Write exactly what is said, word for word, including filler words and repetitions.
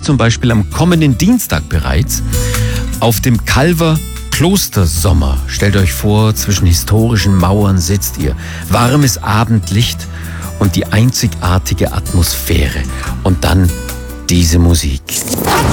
zum Beispiel am kommenden Dienstag bereits auf dem Calver Klostersommer. Stellt euch vor, zwischen historischen Mauern sitzt ihr. Warmes Abendlicht und die einzigartige Atmosphäre. Und dann diese Musik.